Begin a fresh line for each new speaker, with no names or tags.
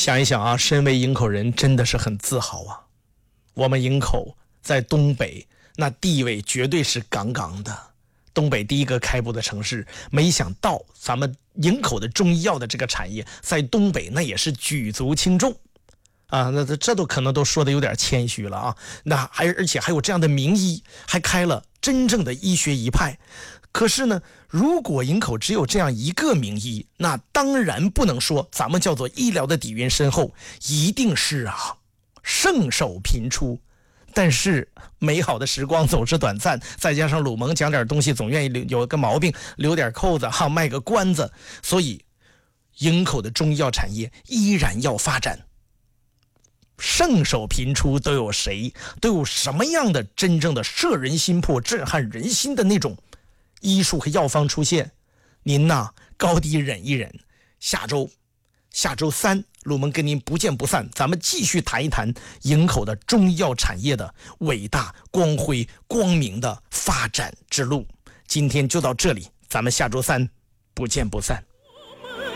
想一想啊，身为营口人真的是很自豪啊。我们营口在东北那地位绝对是杠杠的，东北第一个开埠的城市，没想到咱们营口的中医药的这个产业在东北那也是举足轻重啊。那这都可能都说的有点谦虚了啊。那而且还有这样的名医，还开了真正的医学一派。可是呢，如果营口只有这样一个名医，那当然不能说咱们叫做医疗的底蕴深厚，一定是圣手频出。但是美好的时光总是短暂，再加上鲁蒙讲点东西总愿意有个毛病，留点扣子卖个关子，所以营口的中医药产业依然要发展。圣手频出都有谁？都有什么样的真正的摄人心魄、震撼人心的那种医术和药方出现？您高低忍一忍，下周三鲁蒙跟您不见不散，咱们继续谈一谈营口的中医药产业的伟大、光辉、光明的发展之路。今天就到这里，咱们下周三不见不散。